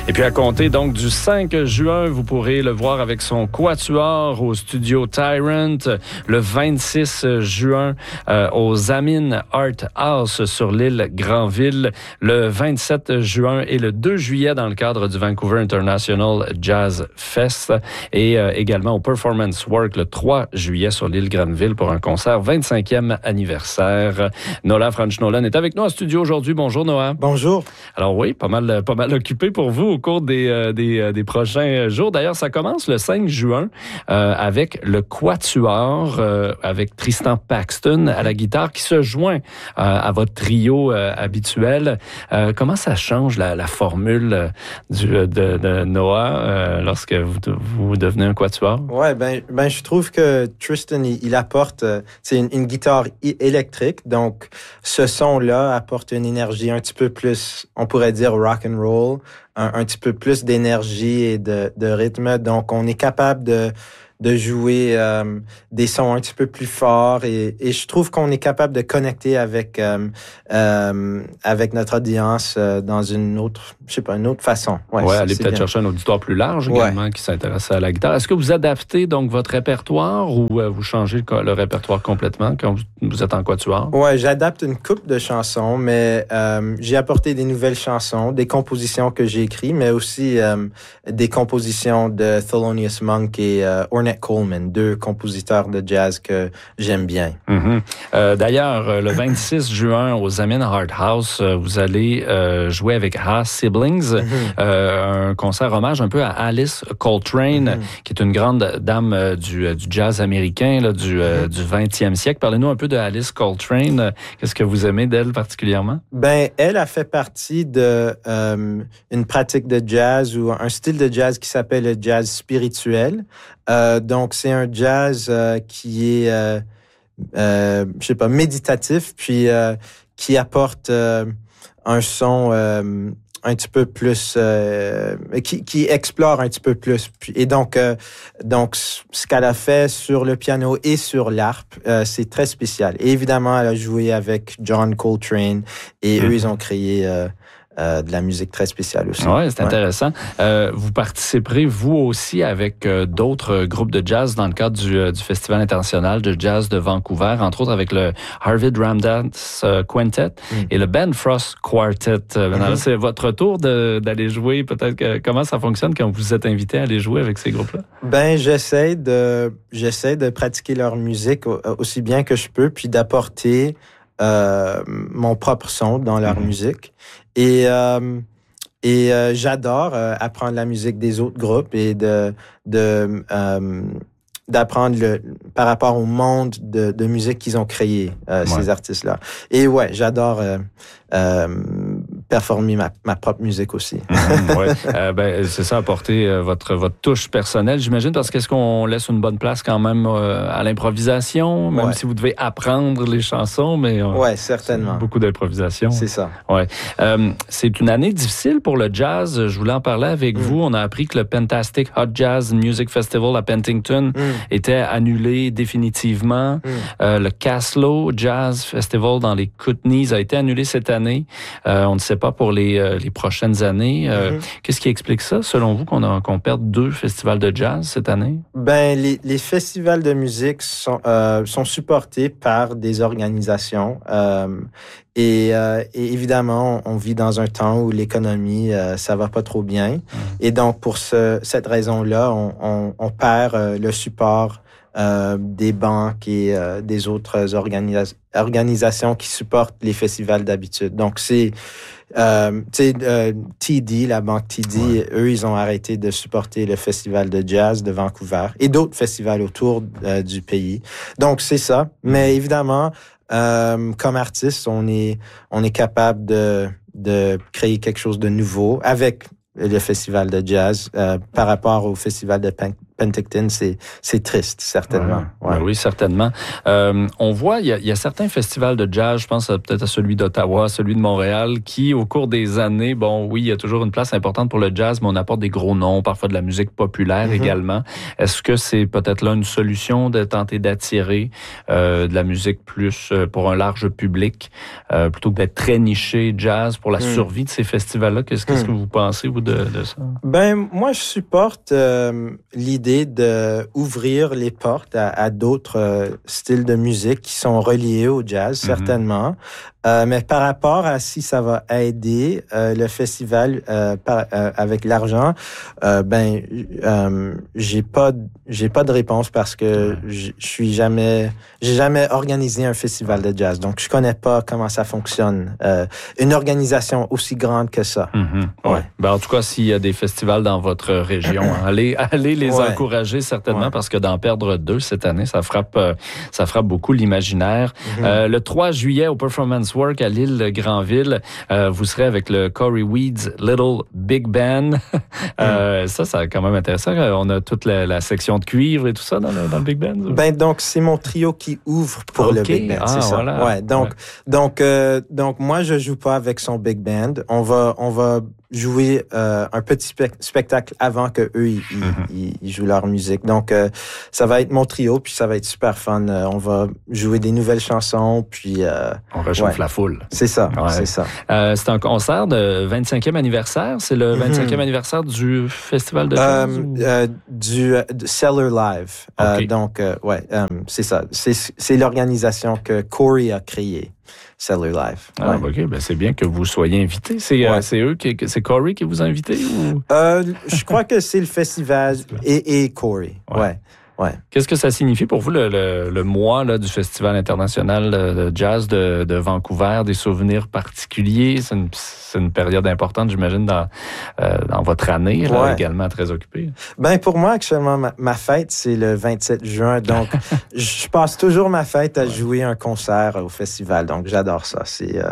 Et puis à compter donc du 5 juin, vous pourrez le voir avec son quatuor au studio Tyrant. Le 26 juin aux Amin Art House sur l'île Granville. Le 27 juin et le 2 juillet dans le cadre du Vancouver International Jazz Fest. Et également au Performance Work le 3 juillet sur l'île Granville pour un concert 25e anniversaire. Noah French-Nolan est avec nous en studio aujourd'hui. Bonjour Noah. Bonjour. Alors oui, pas mal occupé pour vous au cours des prochains jours. D'ailleurs, ça commence le 5 juin avec le Quatuor, avec Tristan Paxton à la guitare qui se joint à votre trio habituel. Comment ça change la formule de Noah lorsque vous devenez un Quatuor? Ouais, ben je trouve que Tristan, il apporte une guitare électrique, donc ce son-là apporte une énergie un petit peu plus, on pourrait dire rock and roll, un petit peu plus d'énergie et de rythme. Donc, on est capable de jouer des sons un petit peu plus forts et je trouve qu'on est capable de connecter avec notre audience dans une autre façon. Ouais, aller peut-être chercher un auditoire plus large également qui s'intéresse à la guitare. Est-ce que vous adaptez donc votre répertoire ou vous changez le répertoire complètement quand vous êtes en quatuor? Ouais, j'adapte une couple de chansons, mais j'ai apporté des nouvelles chansons, des compositions que j'ai écrites, mais aussi des compositions de Thelonious Monk et Ornette Coleman, deux compositeurs de jazz que j'aime bien. Mm-hmm. D'ailleurs, le 26 juin aux Amin Art House, vous allez jouer avec Haas Siblings, un concert hommage un peu à Alice Coltrane, qui est une grande dame du jazz américain là, du 20e siècle. Parlez-nous un peu de Alice Coltrane. Qu'est-ce que vous aimez d'elle particulièrement? Ben, elle a fait partie de une pratique de jazz ou un style de jazz qui s'appelle le jazz spirituel. Donc, c'est un jazz qui est, méditatif, puis qui apporte un son un petit peu plus, qui explore un petit peu plus. Et donc, ce qu'elle a fait sur le piano et sur l'harpe, c'est très spécial. Et évidemment, elle a joué avec John Coltrane et eux, ils ont créé de la musique très spéciale aussi. Oui, c'est intéressant. Vous participerez, vous aussi, avec d'autres groupes de jazz dans le cadre du Festival international de jazz de Vancouver, entre autres avec le Harvard Ramdas Quintet et le Ben Frost Quartet. C'est votre tour d'aller jouer. Peut-être comment ça fonctionne quand vous êtes invité à aller jouer avec ces groupes-là? Ben, j'essaie de pratiquer leur musique aussi bien que je peux, puis d'apporter mon propre son dans leur musique. Et j'adore apprendre la musique des autres groupes et d'apprendre par rapport au monde de musique qu'ils ont créé, ces artistes-là. Et ouais, j'adore performer ma propre musique aussi. C'est ça, apporter votre touche personnelle, j'imagine, parce qu'est-ce qu'on laisse une bonne place quand même à l'improvisation, même si vous devez apprendre les chansons, mais certainement. Beaucoup d'improvisation. C'est ça. Ouais. C'est une année difficile pour le jazz. Je voulais en parler avec vous. On a appris que le Fantastic Hot Jazz Music Festival à Penticton était annulé définitivement. Le Caslow Jazz Festival dans les Kootenays a été annulé cette année. On ne sait pas pour les prochaines années. Qu'est-ce qui explique ça, selon vous, qu'on perde 2 festivals de jazz cette année? Ben, les festivals de musique sont supportés par des organisations. Et évidemment, on vit dans un temps où l'économie, ça va pas trop bien. Et donc, pour cette raison-là, on perd le support des banques et des autres organisations qui supportent les festivals d'habitude. Donc, c'est TD, la banque TD, eux, ils ont arrêté de supporter le festival de jazz de Vancouver et d'autres festivals autour du pays. Donc, c'est ça. Mais évidemment, comme artiste, on est capable de créer quelque chose de nouveau avec le festival de jazz par rapport au festival de Penticton, c'est triste, certainement. Ouais. Oui, certainement. On voit, il y a certains festivals de jazz, je pense peut-être à celui d'Ottawa, celui de Montréal, qui, au cours des années, il y a toujours une place importante pour le jazz, mais on apporte des gros noms, parfois de la musique populaire également. Est-ce que c'est peut-être là une solution de tenter d'attirer de la musique plus pour un large public, plutôt que d'être très niché jazz pour la survie de ces festivals-là? Qu'est-ce que vous pensez, vous, de ça? Ben, moi, je supporte l'idée d'ouvrir les portes à d'autres styles de musique qui sont reliés au jazz, certainement. Mais par rapport à si ça va aider le festival avec l'argent, j'ai pas de réponse parce que j'ai jamais organisé un festival de jazz, donc je connais pas comment ça fonctionne. Une organisation aussi grande que ça. Ouais. Ben, en tout cas, s'il y a des festivals dans votre région, allez les encourager certainement parce que d'en perdre 2 cette année, ça frappe beaucoup l'imaginaire. Le 3 juillet au Performance Work à l'île Granville, vous serez avec le Corey Weeds Little Big Band. Ça quand même intéressant. On a toute la section de cuivre et tout ça dans le Big Band. Ben donc c'est mon trio qui ouvre pour le Big Band, c'est ça. Voilà. Ouais, donc moi je joue pas avec son Big Band. On va jouer un petit spectacle avant que eux ils jouent leur musique. Donc ça va être mon trio, puis ça va être super fun. On va jouer des nouvelles chansons, puis on réchauffe la foule. C'est ça, c'est ça. C'est un concert de 25e anniversaire. C'est le 25e anniversaire du festival de jazz? Du Cellar Live. Donc c'est ça. C'est l'organisation que Corey a créée. Cellar Live. OK. Ben, c'est bien que vous soyez invités. C'est c'est Corey qui vous a invité ou? Je crois que c'est le festival et Corey. Ouais. Qu'est-ce que ça signifie pour vous, le mois là, du Festival international de jazz de Vancouver, des souvenirs particuliers? C'est une période importante, j'imagine, dans votre année, là, également très occupée. Ben, pour moi, actuellement, ma fête, c'est le 27 juin. Donc, je passe toujours ma fête à jouer un concert au festival. Donc, j'adore ça.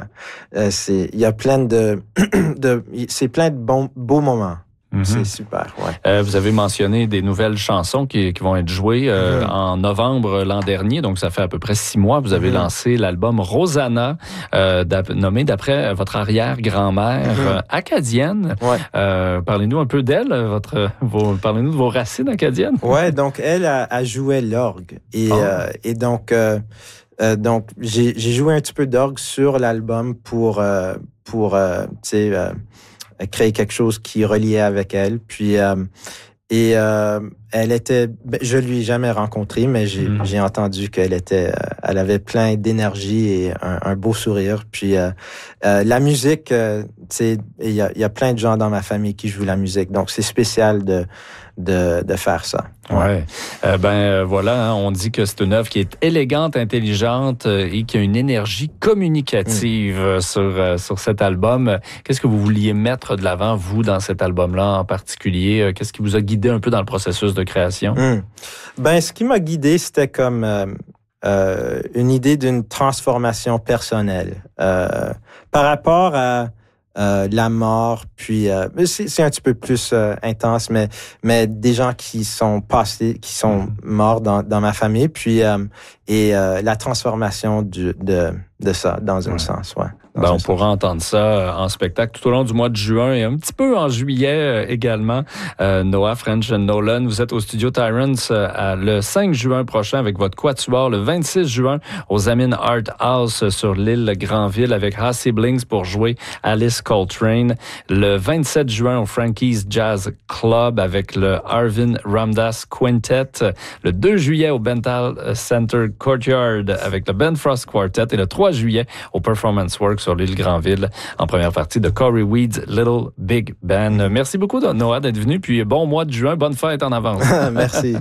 Il y a plein c'est plein de beaux moments. C'est super, vous avez mentionné des nouvelles chansons qui vont être jouées en novembre l'an dernier, donc ça fait à peu près 6 mois. Vous avez lancé l'album Rosanna, nommé d'après votre arrière-grand-mère acadienne. Parlez-nous un peu d'elle, parlez-nous de vos racines acadiennes. Ouais, donc elle a joué l'orgue. Et donc j'ai joué un petit peu d'orgue sur l'album pour créer quelque chose qui reliait avec elle. Puis elle était, je lui ai jamais rencontré, mais j'ai entendu qu'elle avait plein d'énergie et un beau sourire. Puis la musique, il y a plein de gens dans ma famille qui jouent la musique, donc c'est spécial de faire ça. Voilà, on dit que c'est une œuvre qui est élégante, intelligente et qui a une énergie communicative sur cet album. Qu'est-ce que vous vouliez mettre de l'avant, vous, dans cet album-là en particulier? Qu'est-ce qui vous a guidé un peu dans le processus de création? Ce qui m'a guidé, c'était comme une idée d'une transformation personnelle par rapport à la mort, puis c'est un petit peu plus intense, mais des gens qui sont passés, qui sont morts dans ma famille, puis et la transformation de ça dans un sens, on pourra entendre ça en spectacle tout au long du mois de juin et un petit peu en juillet également. Noah French Nolan, vous êtes au studio Tyrants le 5 juin prochain avec votre quatuor, le 26 juin au Amin Art House sur l'île Granville avec Ha Siblings pour jouer Alice Coltrane. Le 27 juin au Frankie's Jazz Club avec le Arvin Ramdas Quintet. Le 2 juillet au Bentall Center Courtyard avec le Ben Frost Quartet et le 3 juillet au Performance Works sur l'île Granville en première partie de Corey Weeds Little Big Band. Merci beaucoup, Noah, d'être venu. Puis bon mois de juin. Bonne fête en avance. Merci.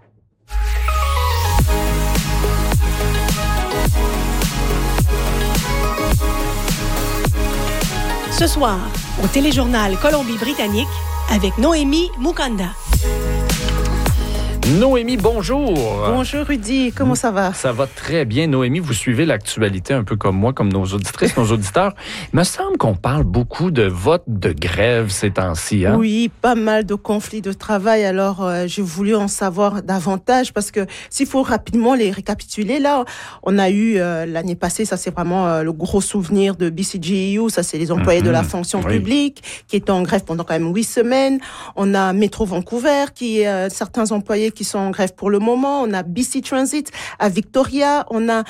Ce soir, au téléjournal Colombie-Britannique, avec Noémie Mukanda. Noémie, bonjour. Bonjour Rudy, comment ça va? Ça va très bien. Noémie, vous suivez l'actualité un peu comme moi, comme nos auditrices, nos auditeurs. Il me semble qu'on parle beaucoup de votes de grève ces temps-ci. Hein? Oui, pas mal de conflits de travail. Alors, j'ai voulu en savoir davantage parce que s'il faut rapidement les récapituler, là, on a eu l'année passée, ça c'est vraiment le gros souvenir de BCGEU, ça c'est les employés de la fonction publique qui étaient en grève pendant quand même 8 semaines. On a Métro Vancouver qui certains employés qui sont en grève pour le moment. On a BC Transit à Victoria. On a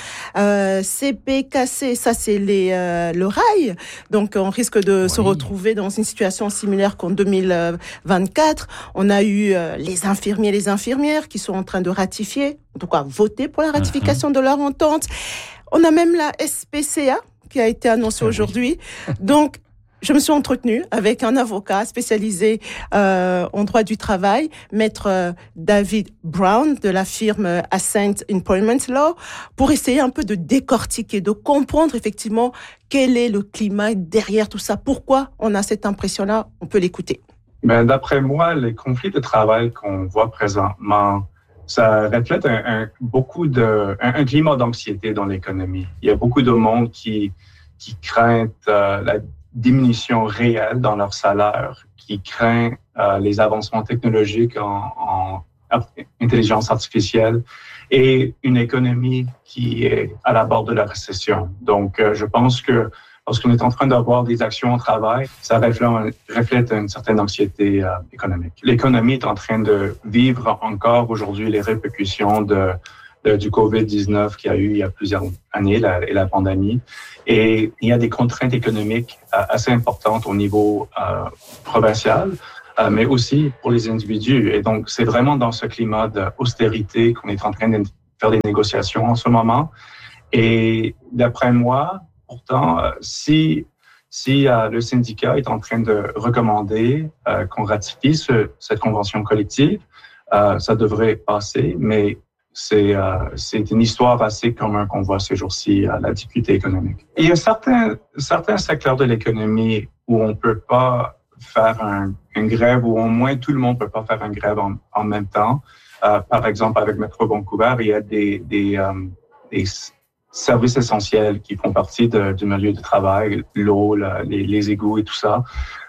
CPKC, ça c'est le rail. Donc on risque de se retrouver dans une situation similaire qu'en 2024. On a eu les infirmiers et les infirmières qui sont en train de ratifier, en tout cas voter pour la ratification de leur entente. On a même la SPCA qui a été annoncée aujourd'hui. Donc je me suis entretenue avec un avocat spécialisé en droit du travail, maître David Brown de la firme Ascent Employment Law, pour essayer un peu de décortiquer, de comprendre effectivement quel est le climat derrière tout ça. Pourquoi on a cette impression-là? On peut l'écouter. Ben, d'après moi, les conflits de travail qu'on voit présentement, ça reflète un climat d'anxiété dans l'économie. Il y a beaucoup de monde qui craignent la diminution réelle dans leur salaire, qui craint les avancements technologiques en intelligence artificielle et une économie qui est à la bord de la récession. Donc, je pense que lorsqu'on est en train d'avoir des actions au travail, ça reflète une certaine anxiété économique. L'économie est en train de vivre encore aujourd'hui les répercussions du COVID-19 qu'il y a eu il y a plusieurs années, et la pandémie. Et il y a des contraintes économiques assez importantes au niveau provincial, mais aussi pour les individus. Et donc, c'est vraiment dans ce climat d'austérité qu'on est en train de faire des négociations en ce moment. Et d'après moi, pourtant, si le syndicat est en train de recommander qu'on ratifie cette convention collective, ça devrait passer, mais c'est une histoire assez commune qu'on voit ces jours-ci à la difficulté économique. Il y a certains secteurs de l'économie où on peut pas faire une grève, ou au moins tout le monde peut pas faire une grève en même temps. Par exemple, avec Métro Vancouver, il y a des services essentiels qui font partie du milieu du travail, l'eau, les égouts et tout ça.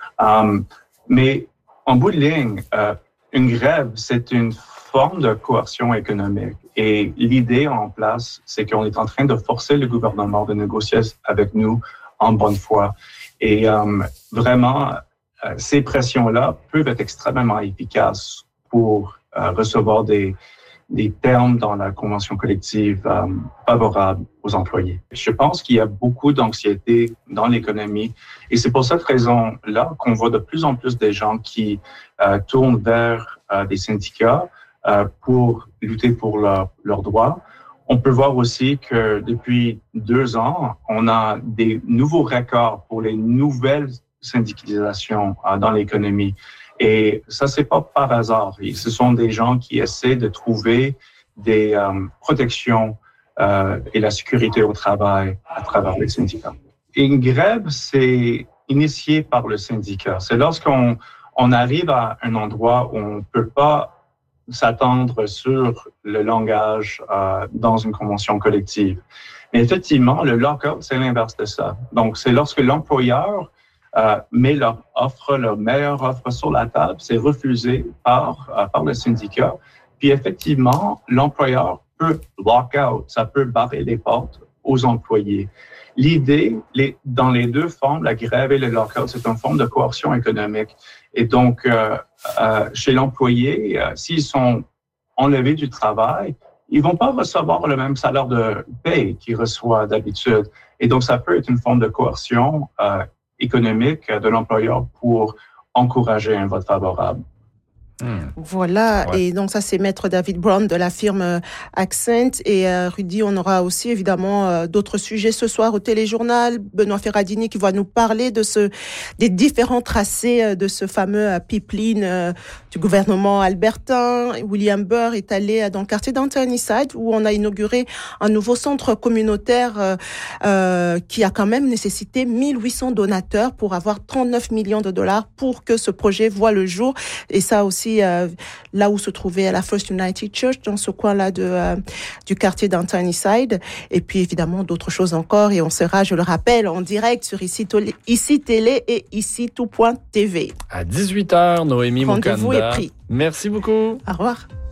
Mais en bout de ligne, une grève, c'est une forme de coercion économique. Et l'idée en place, c'est qu'on est en train de forcer le gouvernement de négocier avec nous en bonne foi. Et vraiment, ces pressions-là peuvent être extrêmement efficaces pour recevoir des termes dans la convention collective favorables aux employés. Je pense qu'il y a beaucoup d'anxiété dans l'économie et c'est pour cette raison-là qu'on voit de plus en plus de gens qui tournent vers des syndicats pour lutter pour leurs droits. On peut voir aussi que depuis 2 ans, on a des nouveaux records pour les nouvelles syndicalisations dans l'économie. Et ça, c'est pas par hasard. Ce sont des gens qui essaient de trouver des protections et la sécurité au travail à travers les syndicats. Et une grève, c'est initié par le syndicat. C'est lorsqu'on arrive à un endroit où on peut pas s'attendre sur le langage dans une convention collective. Mais effectivement, le lockout, c'est l'inverse de ça. Donc, c'est lorsque l'employeur met leur meilleure offre sur la table, c'est refusé par le syndicat. Puis effectivement, l'employeur peut lock out, ça peut barrer les portes aux employés. L'idée, dans les deux formes, la grève et le lockout, c'est une forme de coercion économique. Et donc, chez l'employé, s'ils sont enlevés du travail, ils vont pas recevoir le même salaire de paye qu'ils reçoivent d'habitude. Et donc, ça peut être une forme de coercion économique de l'employeur pour encourager un vote favorable. Voilà, ouais. Et donc ça c'est Maître David Brown de la firme Accent. Et Rudy, on aura aussi évidemment d'autres sujets ce soir au téléjournal. Benoît Ferradini qui va nous parler des différents tracés de ce fameux pipeline du gouvernement albertain. William Burr est allé dans le quartier Downtown Eastside où on a inauguré un nouveau centre communautaire qui a quand même nécessité 1800 donateurs pour avoir 39 millions de dollars pour que ce projet voie le jour. Et ça aussi, aussi là où se trouvait la First United Church, dans ce coin-là du quartier Downtown Eastside. Et puis évidemment d'autres choses encore. Et on sera, je le rappelle, en direct sur Ici Télé et Ici Tout.tv. À 18h, Noémie Mukanda. Rendez-vous est pris. Merci beaucoup. Au revoir.